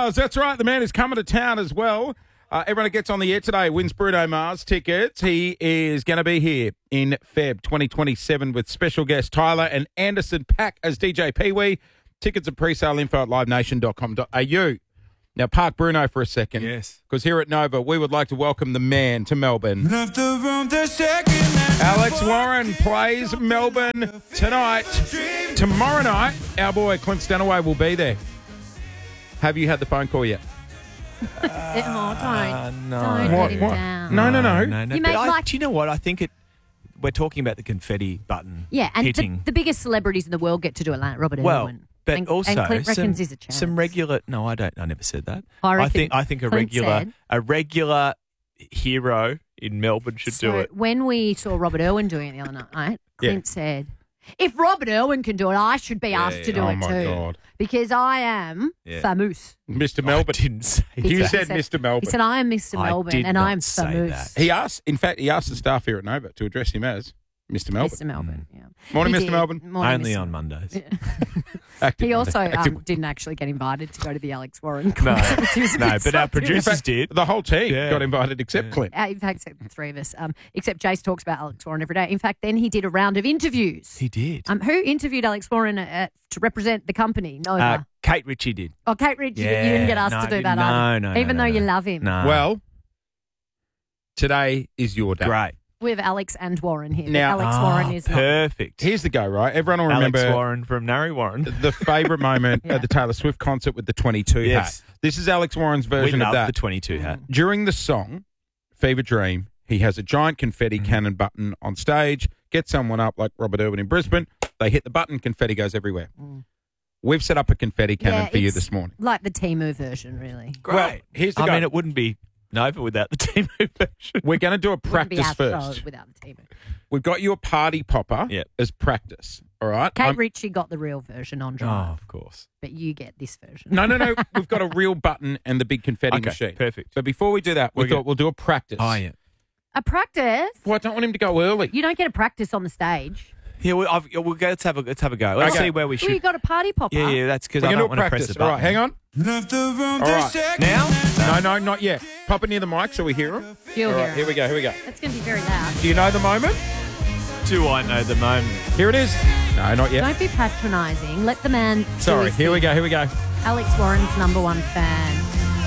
Mars. That's right. The man is coming to town as well. Everyone that gets on the air today wins Bruno Mars tickets. He is going to be here in Feb 2027 with special guests Tyler and Anderson .Paak as DJ Pee-wee. Tickets at pre-sale info at livenation.com.au. Now, park Bruno for a second. Yes. Because here at Nova, we would like to welcome the man to Melbourne. Alex Warren plays Melbourne tonight. Tomorrow night, our boy Clint Stanaway will be there. Have you had the phone call yet? Don't let him down. No. You make do you know what? I think we're talking about the confetti button. Yeah, and hitting. the biggest celebrities in the world get to do it, like Robert Irwin. But and, also, and Clint reckons he's a chance. some regular. No, I don't. I never said that. I think a regular hero in Melbourne should do it. When we saw Robert Irwin doing it the other night, Clint said, "If Robert Irwin can do it, I should be asked to do it too. God. Because I am famous." Mr. Melbourne. I didn't say You that. said Mr. Melbourne. He said, "I am Mr. Melbourne, and I am famous." He asked the staff here at Nova to address him as Mr. Melbourne. Mr. Melbourne, yeah. Morning, He Mr. did. Melbourne. Morning, Only Mr. on Mondays. Active He Monday. also Active- didn't actually get invited to go to the Alex Warren concert. which was a No, bit but our salty. producers did. The whole team Yeah. got invited except Clint. In fact, except the three of us. Except Jace talks about Alex Warren every day. In fact, then he did a round of interviews. He did. Who interviewed Alex Warren to represent the company? Nova. Kate Ritchie did. Kate Ritchie. Yeah, You didn't get asked no, to I do that didn't. either. No, Even though you love him. No. Well, today is your day. Great. We have Alex and Warren here. Now- Alex Warren is not. perfect. Here's the go, right? Everyone will Alex remember Warren from Narry Warren. the favourite moment at the Taylor Swift concert with the 22 Yes. hat. This is Alex Warren's We version of love that. the 22 hat. During the song, Fever Dream, he has a giant confetti cannon button on stage, gets someone up like Robert Irwin in Brisbane, they hit the button, confetti goes everywhere. We've set up a confetti cannon for you it's this morning. Like the Temu version, really. Great. Well, here's the I go. mean, it wouldn't be Nova without the team version. We're going to do a Wouldn't be practice our show first. without the Temu. We've got you a party popper Yep. as practice, all right? Kate Ritchie got the real version on Oh, Drive, of course. but you get this version. No. We've got a real button and the big confetti Okay, machine. perfect. But before we do that, we We're thought good. we'll do a practice. Oh, yeah. A practice? Well, I don't want him to go early. You don't get a practice on the stage. Yeah, we'll go, let's have a go. Let's Okay. see where we Well, you should. got a party popper. Yeah, that's because We're I going don't to want to press practice. the button. All right, hang on. All right. Now? No, not yet. Pop it near the mic so we hear him. You'll All hear right, it. here we go. That's going to be very loud. Do you know the moment? Do I know the moment? Here it is. No, not yet. Don't be patronising. Let the man. do Sorry, his here we thing. go. Alex Warren's #1 fan.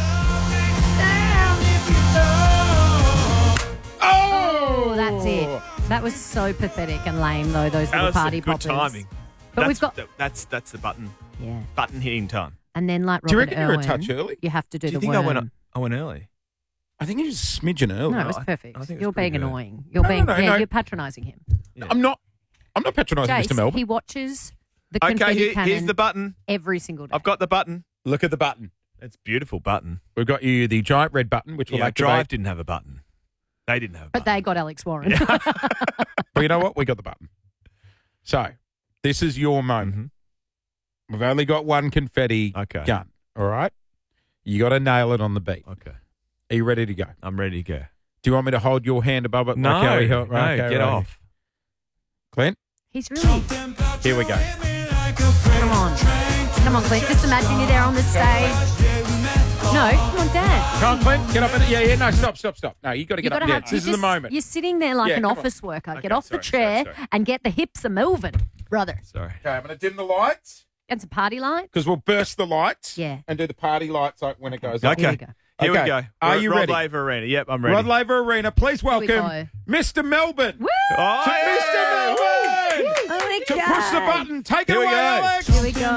Oh, that's it. That was so pathetic and lame, though. Those little That was party good poppers. timing. But we've got That's the button yeah, hitting time. and then like Robert Do you reckon you're a Irwin, touch early? You have to do Do you the think worm. I went early? I think he was a smidgen early. No, it was I perfect. think it's You're being pretty good. annoying. You're No, being no, yeah, no. you're patronising him. I'm not patronising Jace, Mr. Melbourne. he watches the confetti Okay, cannon here's the button. every single day. I've got the button. Look at the button. It's a beautiful button. We've got you the giant red button, which will Yeah, activate. Drive didn't have a button. They didn't have a But button. they got Alex Warren. Well, you know what? We got the button. So, this is your moment. Mhm. We've only got one confetti Okay. gun, all right? You got to nail it on the beat. Okay. Are you ready to go? I'm ready to go. Do you want me to hold your hand above it? No, like how he held- no, right, okay, get right. off. Clint, He's really. here we go. Come on, Clint. Just imagine you're there on the stage. No, come on, dance. Come on, Clint. Get up. Yeah. No, stop. No, you got to You get up gotta and have. dance. This is you're the just- moment. You're sitting there like Yeah, an come on. office worker. Okay, Get off the sorry. chair and get the hips a moving, brother. Sorry. Okay, I'm going to dim the lights And some party lights. because we'll burst the lights Yeah. and do the party lights like when it goes up. Okay. Here we go. Here Okay. we go. Are We're you at ready? Rod Laver Arena. Yep, I'm ready. Rod Laver Arena, please we welcome go. Mr. Melbourne. Woo! Oh, To yeah. Mr. Melbourne. Oh my To God. push the button. Take it Here we away, go. Alex. Here we go.